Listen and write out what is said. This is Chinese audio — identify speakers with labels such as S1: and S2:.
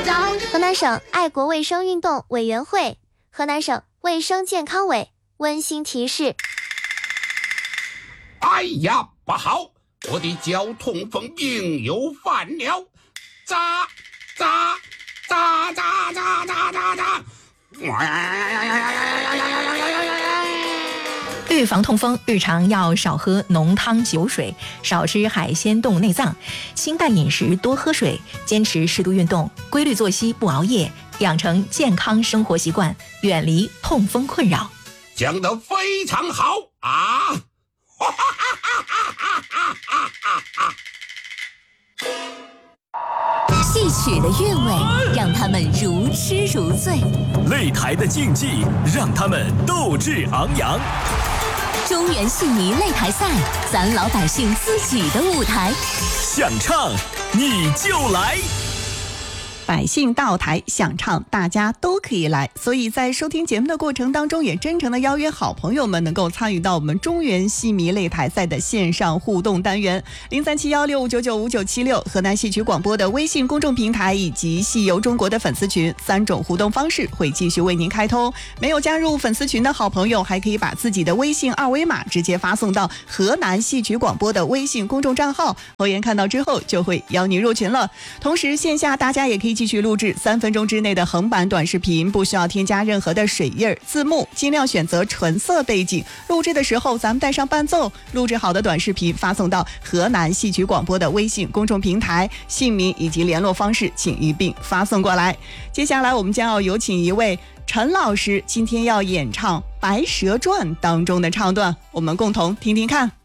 S1: 河南省爱国卫生运动委员会、河南省卫生健康委温馨提示：
S2: 哎呀，不好，我的脚痛风病又犯了！扎！
S3: 预防痛风，日常要少喝浓汤酒水，少吃海鲜动物内脏，清淡饮食，多喝水，坚持适度运动，规律作息，不熬夜，养成健康生活习惯，远离痛风困扰。
S2: 讲得非常好啊！
S4: 戏曲的韵味让他们如痴如醉，
S5: 擂台的竞技让他们斗志昂扬。
S4: 中原戏迷擂台赛，咱老百姓自己的舞台，
S5: 想唱你就来。
S6: 百姓到台想唱，大家都可以来，所以在收听节目的过程当中，也真诚的邀约好朋友们能够参与到我们中原戏迷擂台赛的线上互动单元，037165995976，河南戏曲广播的微信公众平台以及戏游中国的粉丝群，3种互动方式会继续为您开通。没有加入粉丝群的好朋友，还可以把自己的微信二维码直接发送到河南戏曲广播的微信公众账号，侯岩看到之后就会邀您入群了。同时线下大家也可以继续录制3分钟之内的横版短视频，不需要添加任何的水印字幕，尽量选择纯色背景，录制的时候咱们带上伴奏，录制好的短视频发送到河南戏曲广播的微信公众平台，姓名以及联络方式请一并发送过来。接下来我们将要有请一位陈老师，今天要演唱《白蛇传》当中的唱段，我们共同听听看。